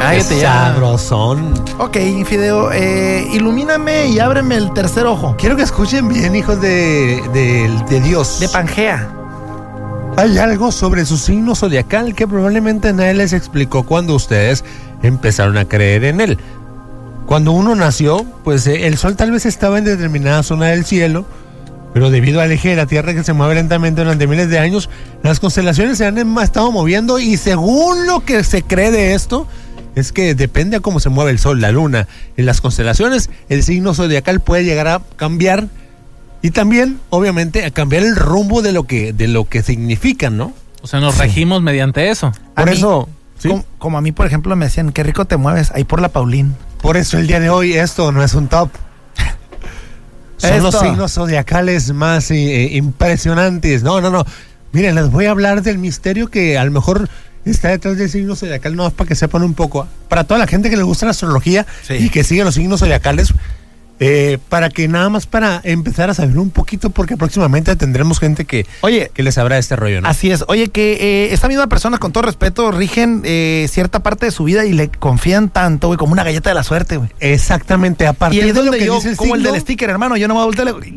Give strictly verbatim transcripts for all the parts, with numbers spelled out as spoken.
Cállate ya. Sabrosón. Ok, Fideo, eh, ilumíname y ábreme el tercer ojo. Quiero que escuchen bien, hijos de, de, de Dios. De Pangea. Hay algo sobre su signo zodiacal que probablemente nadie les explicó cuando ustedes empezaron a creer en él. Cuando uno nació, pues eh, el sol tal vez estaba en determinada zona del cielo, pero debido al eje de la Tierra que se mueve lentamente durante miles de años, las constelaciones se han estado moviendo y según lo que se cree de esto, es que depende a cómo se mueve el sol, la luna, en las constelaciones, el signo zodiacal puede llegar a cambiar y también, obviamente, a cambiar el rumbo de lo que, de lo que significan, ¿no? O sea, nos regimos sí. mediante eso. Por a eso, mí, ¿sí? como, como a mí, por ejemplo, me decían, qué rico te mueves, ahí por la Paulín. Por eso el día de hoy esto no es un top. Son Esto. los signos zodiacales más eh, impresionantes. No, no, no. Miren, les voy a hablar del misterio que a lo mejor está detrás del signo zodiacal, no, para que sepan un poco. Para toda la gente que le gusta la astrología sí. y que sigue los signos zodiacales, eh, para que nada más para empezar a saber un poquito, porque próximamente tendremos gente que, Oye, que les sabrá este rollo, ¿no? Así es. Oye, que eh, esta misma persona, con todo respeto, rigen eh, cierta parte de su vida y le confían tanto, güey, como una galleta de la suerte, güey. Exactamente, a partir y es de lo donde que yo, dice el como signo, el del sticker, hermano, yo no me voy a voltear.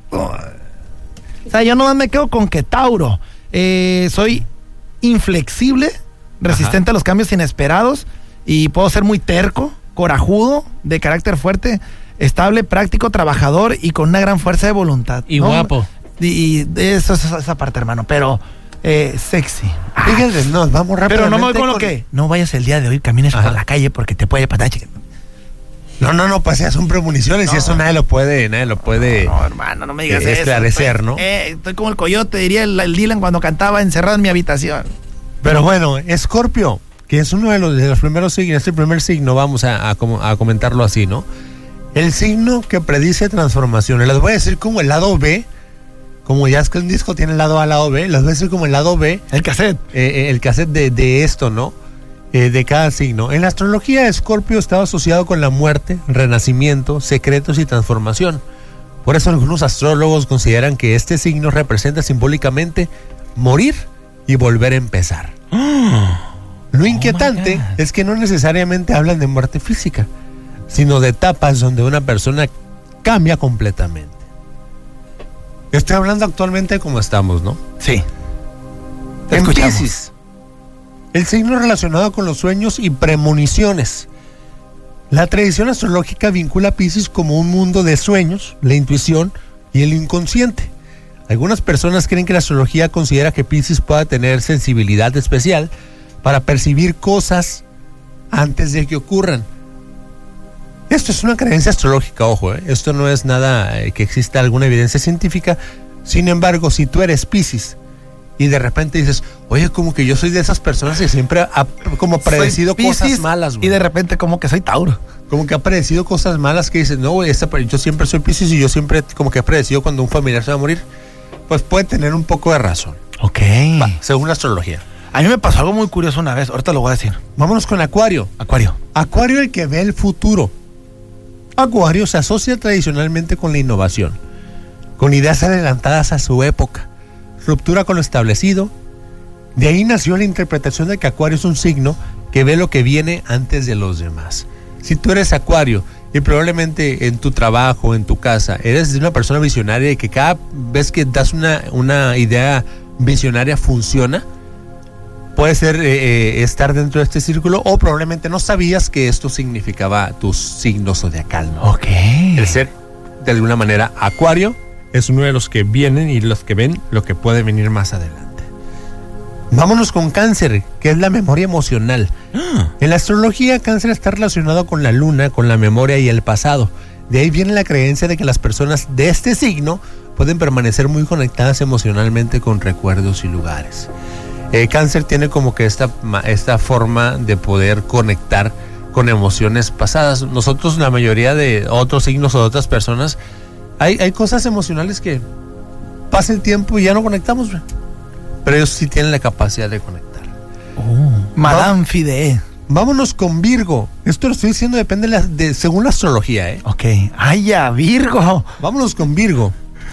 O sea, yo nomás me quedo con que Tauro. Eh, soy inflexible, resistente Ajá. a los cambios inesperados y puedo ser muy terco, corajudo, de carácter fuerte, estable, práctico, trabajador y con una gran fuerza de voluntad. Y ¿no? guapo. Y, y eso es esa parte, hermano, pero eh, sexy. Fíjense, nos vamos rápido. Pero no me voy con lo que no vayas el día de hoy, camines Ajá. por la calle porque te puede patar. No, no, no, pues ya son premoniciones no. y eso nadie lo puede, nadie lo puede. No, no hermano, no me digas eh, eso. Esclarecer, estoy, ¿no? Eh, estoy como el coyote, diría el, el Dylan cuando cantaba encerrado en mi habitación. Pero bueno, Escorpio, que es uno de los, de los primeros signos, es el primer signo, vamos a, a, a comentarlo así, ¿no? El signo que predice transformaciones. Les voy a decir como el lado B, como ya es que un disco tiene el lado A, el lado B, les voy a decir como el lado B. El cassette. Eh, el cassette de, de esto, ¿no? Eh, de cada signo. En la astrología, Escorpio estaba asociado con la muerte, renacimiento, secretos y transformación. Por eso algunos astrólogos consideran que este signo representa simbólicamente morir y volver a empezar. Oh, Lo inquietante oh es que no necesariamente hablan de muerte física, sino de etapas donde una persona cambia completamente. Estoy hablando actualmente como estamos, ¿no? Sí. Te en Piscis, el signo relacionado con los sueños y premoniciones. La tradición astrológica vincula a Piscis como un mundo de sueños, la intuición y el inconsciente. Algunas personas creen que la astrología considera que Piscis pueda tener sensibilidad especial para percibir cosas antes de que ocurran. Esto es una creencia astrológica, ojo, ¿eh? Esto no es nada eh, que exista alguna evidencia científica. Sin embargo, si tú eres Piscis y de repente dices, oye, como que yo soy de esas personas que siempre ha como predecido cosas malas, güey. Y de repente como que soy Tauro. Como que ha predecido cosas malas que dices, no, güey, esta, yo siempre soy Piscis y yo siempre como que he predecido cuando un familiar se va a morir. Pues puede tener un poco de razón. Ok. Va, según la astrología. A mí me pasó algo muy curioso una vez, ahorita lo voy a decir. Vámonos con Acuario. Acuario. Acuario, el que ve el futuro. Acuario se asocia tradicionalmente con la innovación, con ideas adelantadas a su época, ruptura con lo establecido. De ahí nació la interpretación de que Acuario es un signo que ve lo que viene antes de los demás. Si tú eres Acuario y probablemente en tu trabajo, en tu casa, eres una persona visionaria y que cada vez que das una, una idea visionaria funciona, puede ser eh, estar dentro de este círculo, o probablemente no sabías que esto significaba tu signo zodiacal, ¿no? Ok. El ser, de alguna manera, Acuario es uno de los que vienen y los que ven lo que puede venir más adelante. Vámonos con Cáncer, que es la memoria emocional. Ah. En la astrología, Cáncer está relacionado con la luna, con la memoria y el pasado. De ahí viene la creencia de que las personas de este signo pueden permanecer muy conectadas emocionalmente con recuerdos y lugares. Eh, Cáncer tiene como que esta, esta forma de poder conectar con emociones pasadas. Nosotros, la mayoría de otros signos o de otras personas, hay, hay cosas emocionales que pasa el tiempo y ya no conectamos, pero ellos sí tienen la capacidad de conectar. Oh, Madame Va, Fide. Vámonos con Virgo. Esto lo estoy diciendo, depende de, la, de según la astrología, ¿eh? Ok. ¡Ay, ya, Virgo! Vámonos con Virgo.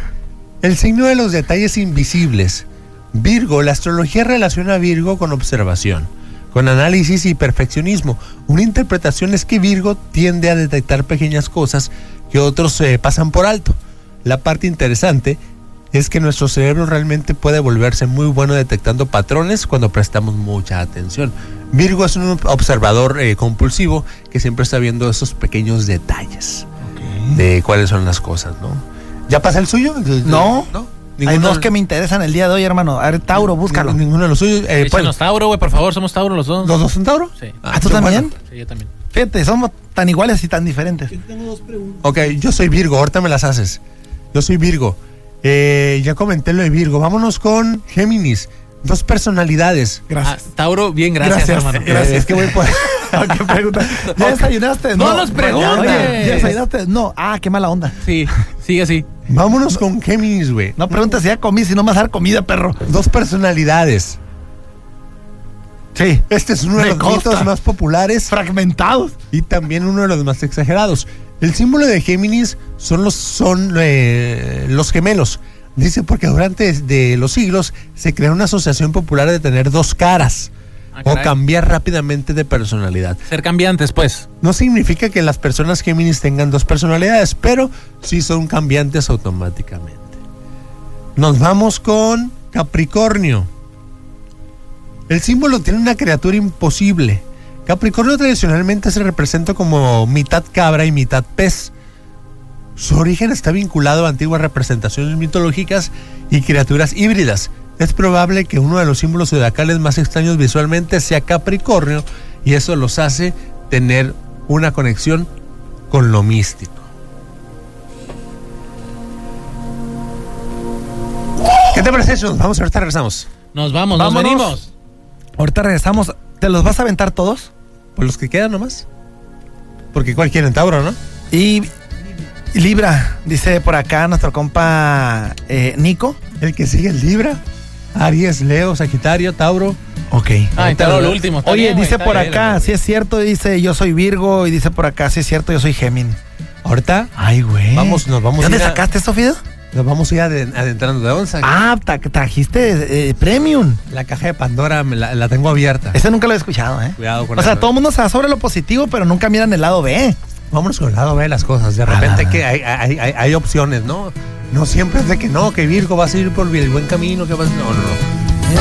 El signo de los detalles invisibles. Virgo, la astrología relaciona a Virgo con observación, con análisis y perfeccionismo. Una interpretación es que Virgo tiende a detectar pequeñas cosas que otros eh, pasan por alto. La parte interesante es que nuestro cerebro realmente puede volverse muy bueno detectando patrones cuando prestamos mucha atención. Virgo es un observador eh, compulsivo que siempre está viendo esos pequeños detalles okay. de cuáles son las cosas, ¿no? ¿Ya pasa el suyo? No. ¿No? Hay dos que me interesan el día de hoy, hermano. A ver, Tauro, búscalo. Ninguno de los suyos. Eh, Échanos Tauro, güey, por favor. Somos Tauro los dos. ¿Los dos son Tauro? Sí. ¿Ah, tú también? Bueno. Sí, yo también. Fíjate, somos tan iguales y tan diferentes. Yo tengo dos preguntas. Ok, yo soy Virgo. Ahorita me las haces. Yo soy Virgo. Eh, ya comenté lo de Virgo. Vámonos con Géminis. Dos personalidades. Gracias. Ah, Tauro, bien, gracias, Gracias, hermano. gracias. Eh, es que voy por... ¿Qué pregunta? ¿Ya desayunaste? No nos preguntes. Oye, ¿ya desayunaste? No. Ah, qué mala onda. Sí, sigue así. Vámonos con Géminis, güey. No preguntes si ya comí, si no me vas a dar comida, perro. Dos personalidades. Sí. Este es uno de Me los consta. mitos más populares Fragmentados. y también uno de los más exagerados. El símbolo de Géminis son los, son, eh, los gemelos. Dice porque durante de los siglos se creó una asociación popular de tener dos caras Ah, o caray. cambiar rápidamente de personalidad. Ser cambiantes, pues. No significa que las personas Géminis tengan dos personalidades, pero sí son cambiantes automáticamente. Nos vamos con Capricornio. El símbolo tiene una criatura imposible. Capricornio tradicionalmente se representa como mitad cabra y mitad pez. Su origen está vinculado a antiguas representaciones mitológicas y criaturas híbridas. Es probable que uno de los símbolos zodiacales más extraños visualmente sea Capricornio, y eso los hace tener una conexión con lo místico. ¿Qué te parece eso? Vamos, ahorita regresamos. Nos vamos, Vámonos. nos venimos. Ahorita regresamos. ¿Te los vas a aventar todos? Pues los que quedan nomás. Porque cuál quieren, Tauro, ¿no? Y Libra, dice por acá nuestro compa eh, Nico. El que sigue es Libra, Aries, Leo, Sagitario, Tauro. Ok. Ay, Tauro, lo último. está Oye, bien, güey, dice está por bien, acá, güey. sí es cierto, dice yo soy Virgo, y dice por acá, sí es cierto, yo soy Géminis. Ahorita Ay, güey. Vamos, nos vamos ¿De dónde a ir a- sacaste eso, Fido? nos vamos a ir aden- adentrando. ¿De dónde saqué? Ah, tra- trajiste eh, Premium. La caja de Pandora me la, la tengo abierta. Ese nunca lo he escuchado, ¿eh? Cuidado con O sea, eso. todo el mundo se va sobre lo positivo, pero nunca miran el lado B. Vámonos con el lado B de las cosas. De Ah, repente la- que hay, hay, hay, hay opciones, ¿no? No siempre es de que no, que Virgo va a seguir por el buen camino, que va a... No, no, no.